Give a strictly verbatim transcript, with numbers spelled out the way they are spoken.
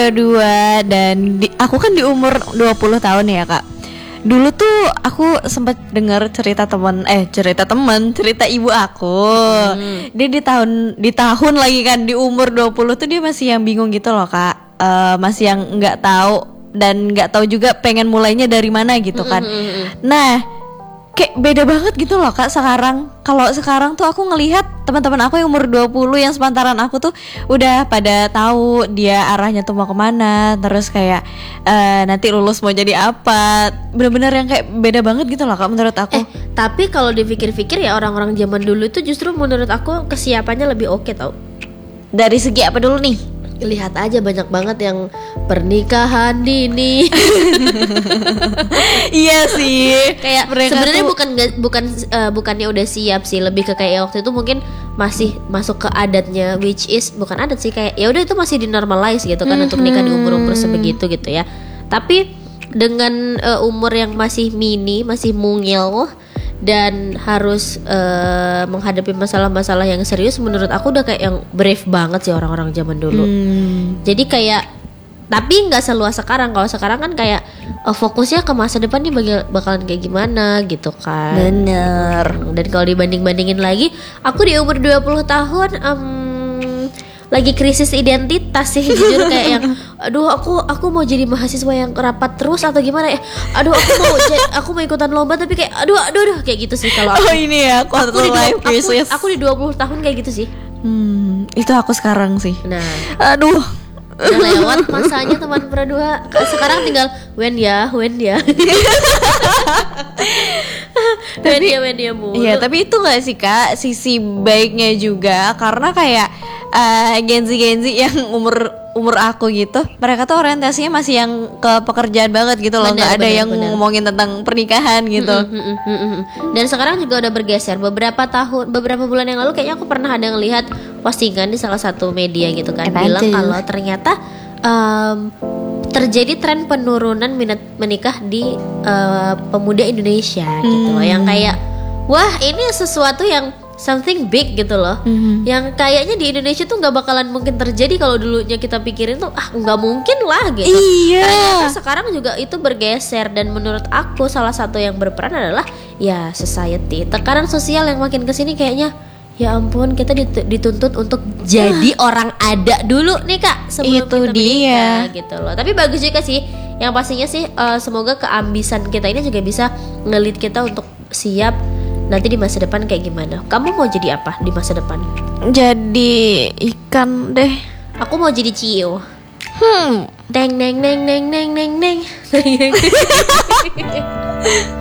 dua dan di, aku kan di umur dua puluh tahun ya kak. Dulu tuh aku sempat dengar cerita teman eh cerita teman cerita ibu aku. Hmm. Dia di tahun di tahun lagi kan di umur dua puluh tuh dia masih yang bingung gitu loh kak. Uh, masih yang nggak tahu dan nggak tahu juga pengen mulainya dari mana gitu kan. Mm-hmm. Nah, kayak beda banget gitu loh kak sekarang. Kalau sekarang tuh aku ngelihat teman-teman aku yang umur dua puluh yang sepantaran aku tuh udah pada tahu dia arahnya tuh mau kemana. Terus kayak uh, nanti lulus mau jadi apa. Bener-bener yang kayak beda banget gitu loh kak menurut aku. Eh tapi kalau dipikir-pikir ya orang-orang zaman dulu itu justru menurut aku kesiapannya lebih oke tau. Dari segi apa dulu nih? Lihat aja banyak banget yang pernikahan dini. Iya sih. Kayak sebenarnya tuh... bukan bukan uh, bukannya udah siap sih, lebih ke kayak waktu itu mungkin masih masuk ke adatnya, which is bukan adat sih, kayak ya udah itu masih dinormalize gitu kan, mm-hmm. untuk nikah di umur-umur sebegitu gitu ya. Tapi dengan uh, umur yang masih mini, masih mungil dan harus uh, menghadapi masalah-masalah yang serius, menurut aku udah kayak yang brave banget sih orang-orang zaman dulu. Hmm. Jadi kayak, tapi nggak seluas sekarang. Kalau sekarang kan kayak uh, fokusnya ke masa depan nih bakalan kayak gimana gitu kan. Bener. Dan kalau dibanding-bandingin lagi, aku di umur dua puluh tahun um, lagi krisis identitas sih jujur, kayak yang aduh aku aku mau jadi mahasiswa yang rapat terus atau gimana ya, aduh aku mau j- aku mau ikutan lomba tapi kayak aduh aduh aduh kayak gitu sih kalau aku. Oh ini ya quarter life crisis. Aku, aku di dua puluh tahun kayak gitu sih. Hmm, itu aku sekarang sih. Nah, aduh udah lewat masanya teman berdua. Sekarang tinggal when ya, when ya. When ya, when ya mulu. Iya, tapi itu nggak sih kak sisi baiknya juga, karena kayak uh, genzi-genzi yang umur umur aku gitu, mereka tuh orientasinya masih yang ke pekerjaan banget gitu loh, nggak ada bener, yang bener. ngomongin tentang pernikahan gitu. Mm-mm, mm-mm, mm-mm. Dan sekarang juga udah bergeser. Beberapa tahun, beberapa bulan yang lalu kayaknya aku pernah ada ngelihat postingan di salah satu media gitu kan, Ebantu. bilang kalau ternyata um, terjadi tren penurunan minat menikah di uh, pemuda Indonesia hmm. gitu loh, yang kayak wah ini sesuatu yang something big gitu loh, hmm. yang kayaknya di Indonesia tuh nggak bakalan mungkin terjadi kalau dulunya kita pikirin tuh ah nggak mungkin lah gitu. Iya. Ternyata sekarang juga itu bergeser, dan menurut aku salah satu yang berperan adalah ya society, tekanan sosial yang makin kesini kayaknya. Ya ampun, kita dituntut untuk jadi ah. orang ada dulu nih kak sebelum itu kita dia menikah gitu loh. Tapi bagus juga sih, yang pastinya sih uh, semoga keambisan kita ini juga bisa ngelit kita untuk siap nanti di masa depan kayak gimana. Kamu mau jadi apa di masa depan? Jadi ikan deh. Aku mau jadi ciu. Hmm. Neng neng neng neng neng neng neng.